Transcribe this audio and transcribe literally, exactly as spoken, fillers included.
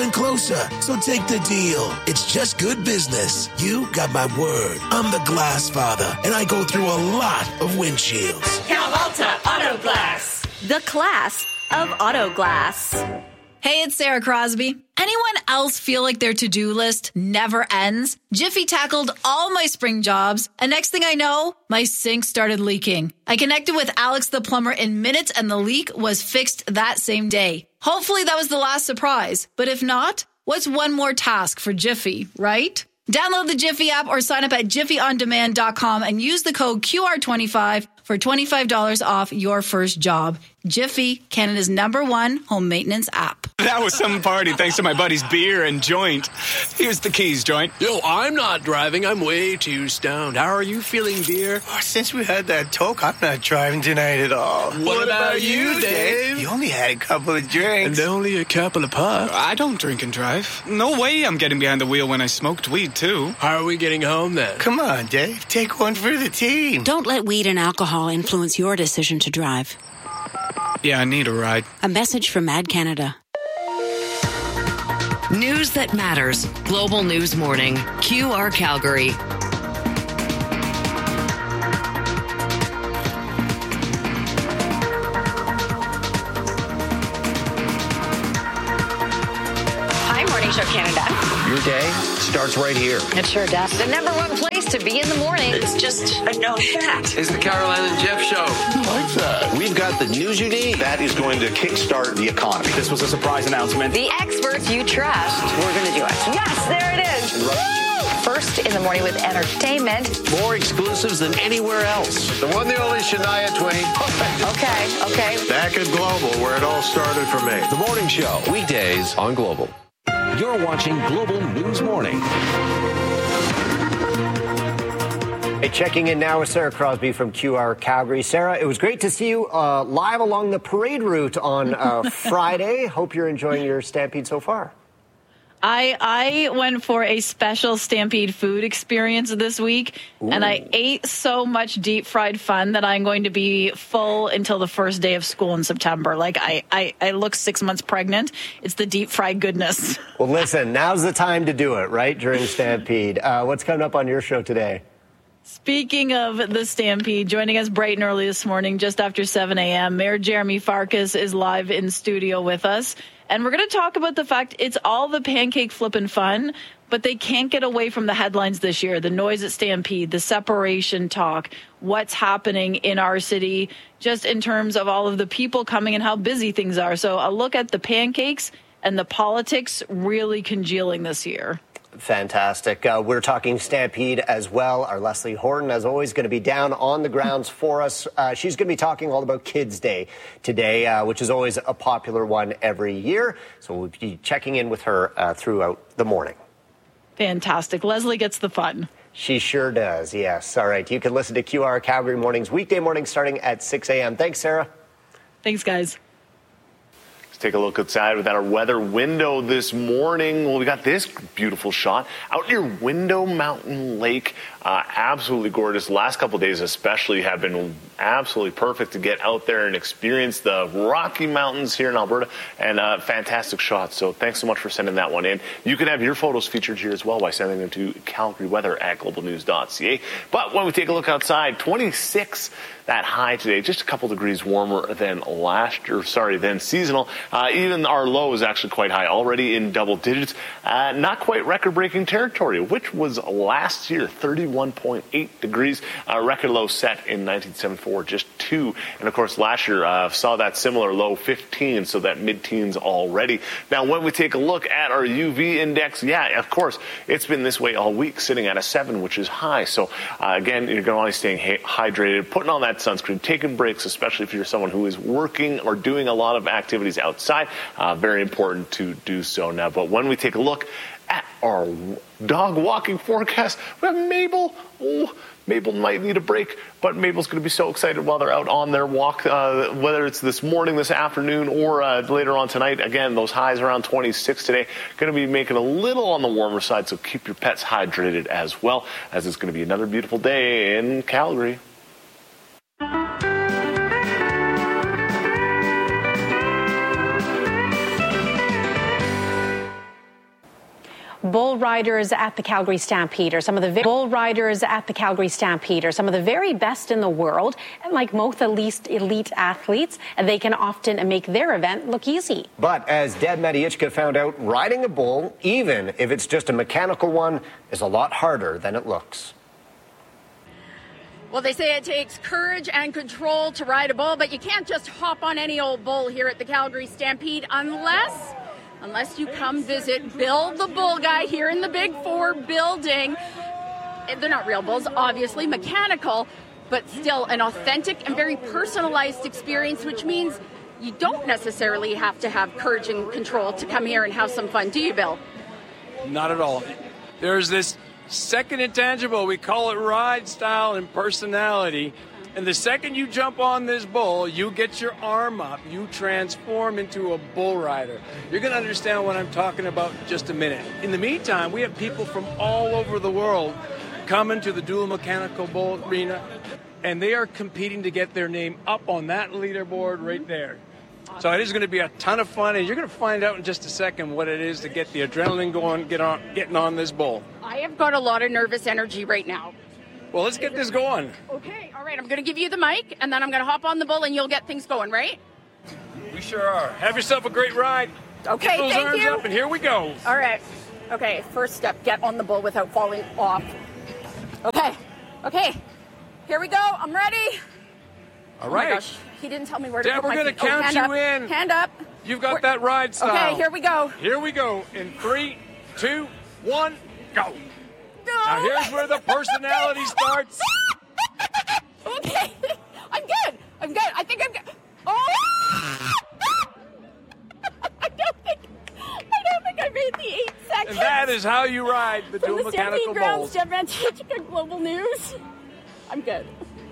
and closer. So take the deal. It's just good business. You got my word. I'm the Glass Father, and I go through a lot of windshields. Cal Alta Auto Glass. The class of auto glass. Hey, it's Sarah Crosby. Anyone else feel like their to-do list never ends? Jiffy tackled all my spring jobs, and next thing I know, my sink started leaking. I connected with Alex the plumber in minutes, and the leak was fixed that same day. Hopefully that was the last surprise, but if not, what's one more task for Jiffy, right? Download the Jiffy app or sign up at jiffy on demand dot com and use the code Q R twenty-five for twenty-five dollars off your first job. Jiffy, Canada's number one home maintenance app. That was some party thanks to my buddy's beer and joint. Here's the keys, joint. Yo, I'm not driving. I'm way too stoned. How are you feeling, beer? Oh, since we had that talk, I'm not driving tonight at all. What, what about, about you, Dave? You only had a couple of drinks. And only a couple of puffs. I don't drink and drive. No way I'm getting behind the wheel when I smoked weed, too. How are we getting home, then? Come on, Dave. Take one for the team. Don't let weed and alcohol influence your decision to drive. Yeah, I need a ride. A message from Mad Canada. News that matters. Global News Morning. Q R Calgary. Hi, Morning Show Canada. Your day starts right here. It sure does. The number one place to be in the morning. It's just a known fact. It's the Caroline and Jeff Show. I like that. We've got the news you need. That is going to kickstart the economy. This was a surprise announcement. The experts you trust. We're going to do it. Yes, there it is. Woo! First in the morning with entertainment. More exclusives than anywhere else. The one, the only Shania Twain. Okay, okay. Back at Global, where it all started for me. The Morning Show. Weekdays on Global. You're watching Global News Morning. Hey, checking in now with Sarah Crosby from Q R Calgary. Sarah, it was great to see you uh, live along the parade route on uh, Friday. Hope you're enjoying your Stampede so far. I I went for a special Stampede food experience this week, Ooh. and I ate so much deep fried fun that I'm going to be full until the first day of school in September. Like, I, I, I look six months pregnant. It's the deep fried goodness. Well, listen, now's the time to do it, right, during Stampede. Uh, what's coming up on your show today? Speaking of the Stampede, joining us bright and early this morning, just after seven a.m., Mayor Jeremy Farkas is live in studio with us. And we're going to talk about the fact it's all the pancake flipping fun, but they can't get away from the headlines this year. The noise at Stampede, the separation talk, what's happening in our city, just in terms of all of the people coming and how busy things are. So a look at the pancakes and the politics really congealing this year. Fantastic. Uh, we're talking Stampede as well. Our Leslie Horton, as always, going to be down on the grounds for us. Uh, she's going to be talking all about Kids Day today, uh, which is always a popular one every year. So we'll be checking in with her uh, throughout the morning. Fantastic. Leslie gets the fun. She sure does, yes. All right. You can listen to Q R Calgary Mornings weekday mornings starting at six a.m. Thanks, Sarah. Thanks, guys. Take a look outside with our weather window this morning. Well, we got this beautiful shot out near Window Mountain Lake. Uh, absolutely gorgeous. The last couple of days especially have been absolutely perfect to get out there and experience the Rocky Mountains here in Alberta, and uh, fantastic shots. So thanks so much for sending that one in. You can have your photos featured here as well by sending them to Calgary Weather at global news dot c a. But when we take a look outside, twenty-six that high today, just a couple degrees warmer than last year, sorry, than seasonal. Uh, even our low is actually quite high, already in double digits. Uh, not quite record-breaking territory, which was last year, thirty-one point eight degrees. Uh, record low set in nineteen seventy-four, just two. And of course, last year uh, saw that similar low, fifteen, so that mid-teens already. Now, when we take a look at our U V index, yeah, of course, it's been this way all week, sitting at a seven, which is high. So uh, again, you're going to want to stay hydrated, putting on that sunscreen, taking breaks, especially if you're someone who is working or doing a lot of activities outside. Uh, very important to do so now. But when we take a look at our dog walking forecast, we have Mabel. Oh, Mabel might need a break, but Mabel's going to be so excited while they're out on their walk, uh, whether it's this morning, this afternoon, or uh, later on tonight. Again, those highs around twenty-six today. Going to be making a little on the warmer side, so keep your pets hydrated as well, as it's going to be another beautiful day in Calgary. Bull riders at the Calgary Stampede are some of the vi- bull riders at the Calgary Stampede are some of the very best in the world, and like most elite elite athletes, they can often make their event look easy. But as Deb Mediichka found out, riding a bull, even if it's just a mechanical one, is a lot harder than it looks. Well, they say it takes courage and control to ride a bull, but you can't just hop on any old bull here at the Calgary Stampede unless unless you come visit Bill the Bull Guy here in the Big Four building. They're not real bulls, obviously, mechanical, but still an authentic and very personalized experience, which means you don't necessarily have to have courage and control to come here and have some fun, do you, Bill? Not at all. There's this second intangible. We call it ride style and personality. And the second you jump on this bull, you get your arm up, you transform into a bull rider. You're going to understand what I'm talking about in just a minute. In the meantime, we have people from all over the world coming to the Dual Mechanical Bull Arena, and they are competing to get their name up on that leaderboard right there. So it is going to be a ton of fun, and you're going to find out in just a second what it is to get the adrenaline going, get on, getting on this bull. I have got a lot of nervous energy right now. Well, let's get this going. Okay, all right, I'm going to give you the mic, and then I'm going to hop on the bull, and you'll get things going, right? We sure are. Have yourself a great ride. Okay, get those thank arms you. up, and here we go. All right. Okay, first step, get on the bull without falling off. Okay, okay, here we go. I'm ready. All right. Oh my gosh, he didn't tell me where to Deb, put my we're going to feet. count oh, hand you up. in. Hand up. You've got We're... that ride style. Okay, here we go. Here we go. In three, two, one, go. No. Now here's where the personality starts. Okay, I'm good. I'm good. I think I'm good. Oh! I don't think. I don't think I made the eight seconds. And that is how you ride the From dual the mechanical Stampede Grounds, bulls. Deb Mediichka, Global News. I'm good.